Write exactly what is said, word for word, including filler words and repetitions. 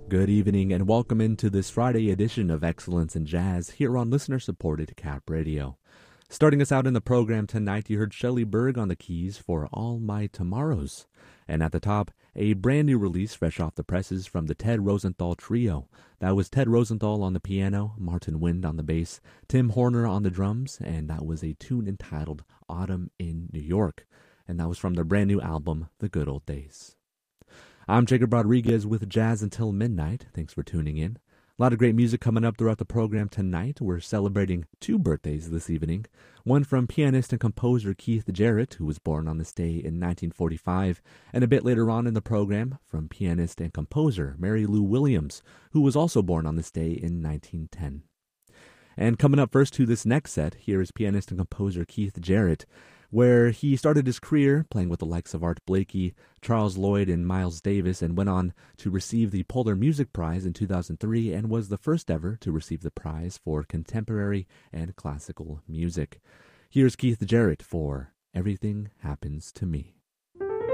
Good evening and welcome into this Friday edition of Excellence in Jazz here on listener-supported Cap Radio. Starting us out in the program tonight, you heard Shelley Berg on the keys for All My Tomorrows. And at the top, a brand new release fresh off the presses from the Ted Rosenthal Trio. That was Ted Rosenthal on the piano, Martin Wind on the bass, Tim Horner on the drums, and that was a tune entitled Autumn in New York. And that was from their brand new album, The Good Old Days. I'm Jacob Rodriguez with Jazz Until Midnight. Thanks for tuning in. A lot of great music coming up throughout the program tonight. We're celebrating two birthdays this evening. One from pianist and composer Keith Jarrett, who was born on this day in nineteen forty-five, and a bit later on in the program from pianist and composer Mary Lou Williams, who was also born on this day in nineteen ten. And coming up first to this next set, here is pianist and composer Keith Jarrett, where he started his career playing with the likes of Art Blakey, Charles Lloyd, and Miles Davis, and went on to receive the Polar Music Prize in two thousand three and was the first ever to receive the prize for contemporary and classical music. Here's Keith Jarrett for Everything Happens to Me.